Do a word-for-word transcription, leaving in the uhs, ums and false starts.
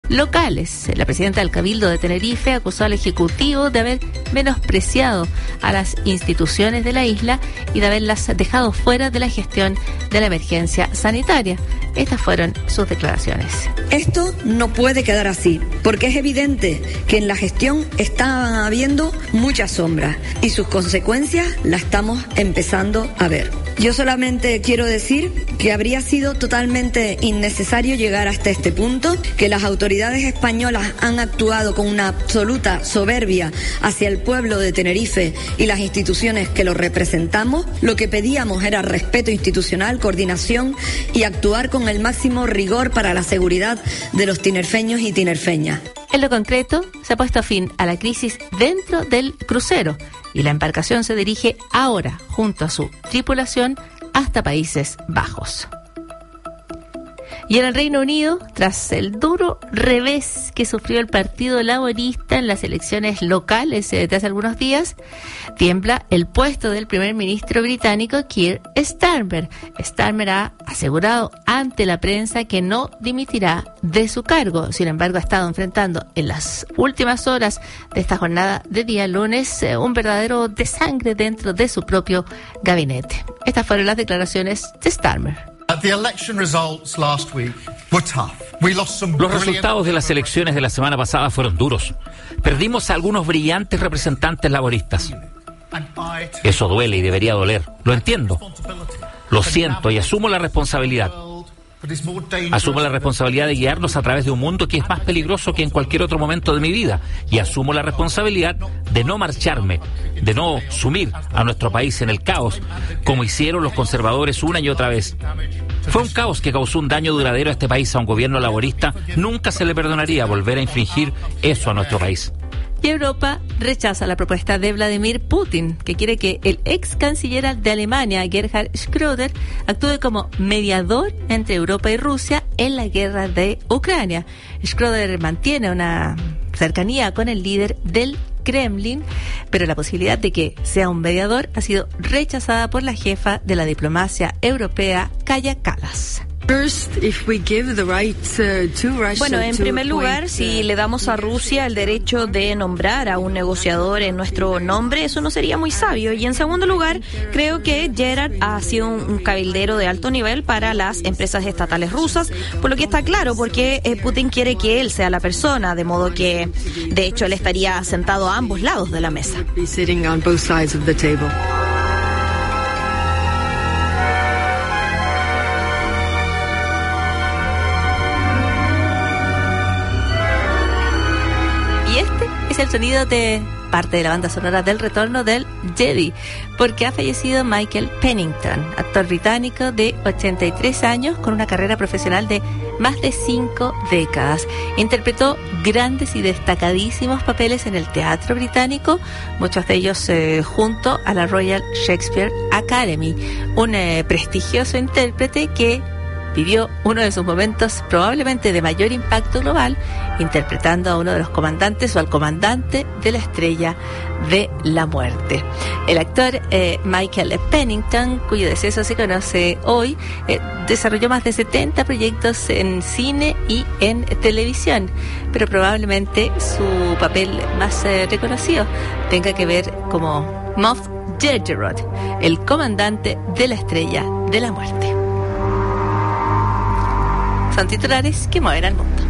locales. La presidenta del Cabildo de Tenerife acusó al Ejecutivo de haber menospreciado a las instituciones de la isla y de haberlas dejado fuera de la gestión de la emergencia sanitaria. Estas fueron sus declaraciones. Esto no puede quedar así, porque es evidente que en la gestión está habiendo muchas sombras y sus consecuencias las estamos empezando a ver. Yo solamente quiero decir que habría sido totalmente innecesario llegar hasta este punto, que las autoridades españolas han actuado con una absoluta soberbia hacia el pueblo de Tenerife y las instituciones que lo representamos. Lo que pedíamos era respeto institucional, coordinación y actuar con el máximo rigor para la seguridad de los tinerfeños y tinerfeñas. En lo concreto, se ha puesto fin a la crisis dentro del crucero y la embarcación se dirige ahora, junto a su tripulación, hasta Países Bajos. Y en el Reino Unido, tras el duro revés que sufrió el Partido Laborista en las elecciones locales de hace algunos días, tiembla el puesto del primer ministro británico Keir Starmer. Starmer ha asegurado ante la prensa que no dimitirá de su cargo. Sin embargo, ha estado enfrentando en las últimas horas de esta jornada de día lunes un verdadero desangre dentro de su propio gabinete. Estas fueron las declaraciones de Starmer. Los resultados de las elecciones de la semana pasada fueron duros. Perdimos a algunos brillantes representantes laboristas. Eso duele y debería doler. Lo entiendo. Lo siento y asumo la responsabilidad. Asumo la responsabilidad de guiarnos a través de un mundo que es más peligroso que en cualquier otro momento de mi vida. Y asumo la responsabilidad de no marcharme, de no sumir a nuestro país en el caos, como hicieron los conservadores una y otra vez. Fue un caos que causó un daño duradero a este país. A un gobierno laborista nunca se le perdonaría volver a infligir eso a nuestro país. Y Europa rechaza la propuesta de Vladimir Putin, que quiere que el ex canciller de Alemania, Gerhard Schröder, actúe como mediador entre Europa y Rusia en la guerra de Ucrania. Schröder mantiene una cercanía con el líder del Kremlin, pero la posibilidad de que sea un mediador ha sido rechazada por la jefa de la diplomacia europea, Kaja Kallas. Bueno, en primer lugar, si le damos a Rusia el derecho de nombrar a un negociador en nuestro nombre, eso no sería muy sabio. Y en segundo lugar, creo que Gerard ha sido un cabildero de alto nivel para las empresas estatales rusas, por lo que está claro porque Putin quiere que él sea la persona, de modo que, de hecho, él estaría sentado a ambos lados de la mesa. Es el sonido de parte de la banda sonora del retorno del Jedi, porque ha fallecido Michael Pennington, actor británico de ochenta y tres años con una carrera profesional de más de cinco décadas. Interpretó grandes y destacadísimos papeles en el teatro británico, muchos de ellos eh, junto a la Royal Shakespeare Academy, un eh, prestigioso intérprete que vivió uno de sus momentos probablemente de mayor impacto global, interpretando a uno de los comandantes o al comandante de la Estrella de la Muerte. El actor eh, Michael Pennington, cuyo deceso se conoce hoy, eh, desarrolló más de setenta proyectos en cine y en televisión, pero probablemente su papel más eh, reconocido tenga que ver como Moff Gideon, el comandante de la Estrella de la Muerte. Son titulares que mueven al mundo.